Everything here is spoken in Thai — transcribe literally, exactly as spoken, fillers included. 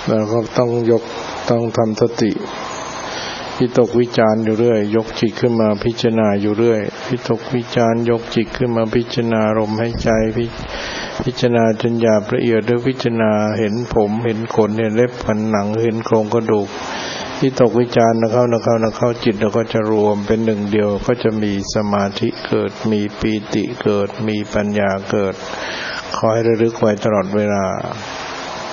เราก็ต้องยกต้องทำสติวิตกวิจารอยู่เรื่อยยกจิตขึ้นมาพิจารณาอยู่เรื่อยวิตกวิจารยกจิตขึ้นมาพิจารณาลมหายใจพิพิจารณาจนหยาบละเอียดด้วยพิจารณาเห็นผมเห็นขนเห็นเล็บฝันหนังเห็นโครงกระดูกวิตกวิจารนะเข้านะเข้านะเข้าจิตเราก็จะรวมเป็นหนึ่งเดียวก็จะมีสมาธิเกิดมีปีติเกิดมีปัญญาเกิดขอให้ระลึกไว้ตลอดเวลา